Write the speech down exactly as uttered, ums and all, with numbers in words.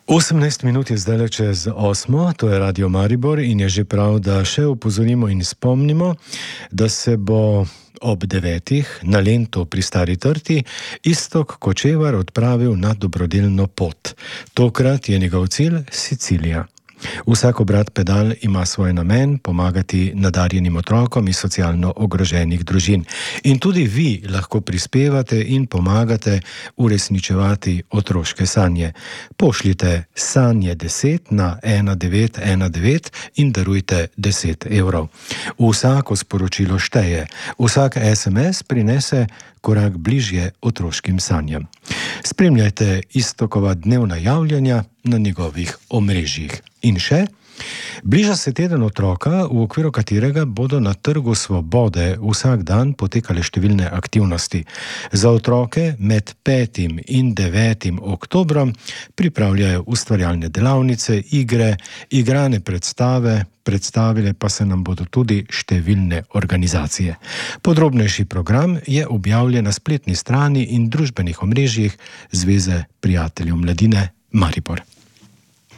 osemnajst minut je zdaj čez osmo, to je Radio Maribor in je že prav, da še opozorimo in spomnimo, da se bo ob devetih na Lentu pri Stari Trti Iztok Kočevar odpravil na dobrodelno pot. Tokrat je njegov cilj Sicilija. Vsak obrat pedal ima svoj namen pomagati nadarjenim otrokom iz socialno ogroženih družin. In tudi vi lahko prispevate in pomagate uresničevati otroške sanje. Pošljite sanje deset na ena devet ena devet in darujte deset evrov. Vsako sporočilo šteje, vsak es em es prinese korak bližje otroškim sanjam. Spremljajte Iztokova dnevna javljanja na njegovih omrežjih. In še, bliža se teden otroka, v okviru katerega bodo na Trgu Svobode vsak dan potekale številne aktivnosti. Za otroke med petim in devetim oktobrom pripravljajo ustvarjalne delavnice, igre, igrane predstave, predstavile pa se nam bodo tudi številne organizacije. Podrobnejši program je objavljen na spletni strani in družbenih omrežjih Zveze prijateljev mladine Maribor.